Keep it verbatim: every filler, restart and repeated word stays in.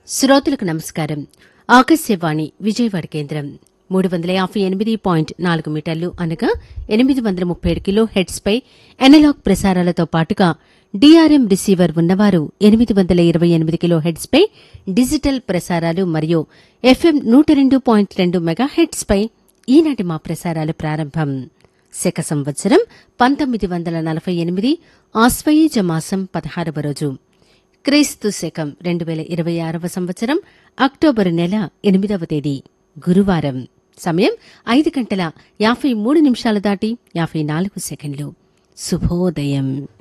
శ్రోతలకు నమస్కారం. ఆకాశవాణి విజయవాడ కేంద్రం మూడు వందల యాభై ఎనిమిది పాయింట్ నాలుగు మీటర్లు అనగా ఎనిమిది వందల ముప్పై ఏడు కిలో హెడ్స్ పై ఎనలాగ్ ప్రసారాలతో పాటుగా డీఆర్ఎం రిసీవర్ ఉన్నవారు ఎనిమిది వందల ఇరవై ఎనిమిది కిలో హెడ్స్ పై డిజిటల్ ప్రసారాలు మరియు ఎఫ్ఎం నూట రెండు పాయింట్ రెండు మెగా హెడ్స్ పై ఈనాటి మా ప్రసారాలు ప్రారంభం. శక సంవత్సరం పంతొమ్మిది వందల నలభై ఎనిమిది ఆశ్వయుజ మాసం పదహారవ రోజు, క్రీస్తు శకం రెండు వేల ఇరవై ఆరవ సంవత్సరం అక్టోబరు నెల ఎనిమిదవ తేదీ గురువారం. సమయం ఐదు గంటల యాభై మూడు నిమిషాలు దాటి యాభై నాలుగు సెకండ్లు. శుభోదయం.